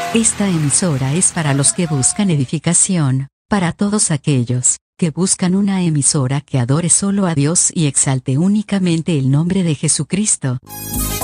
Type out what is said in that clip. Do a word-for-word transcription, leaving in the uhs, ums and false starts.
Esta emisora es para los que buscan edificación, para todos aquellos que buscan una emisora que adore solo a Dios y exalte únicamente el nombre de Jesucristo.